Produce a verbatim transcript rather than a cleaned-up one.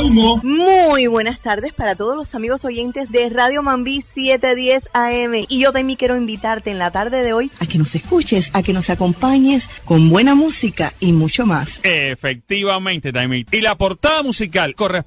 Salmo. Muy buenas tardes para todos los amigos oyentes de Radio Mambí setecientos diez A M. Y yo también quiero invitarte en la tarde de hoy a que nos escuches, a que nos acompañes con buena música y mucho más. Efectivamente, Daimit. Y la portada musical corresponde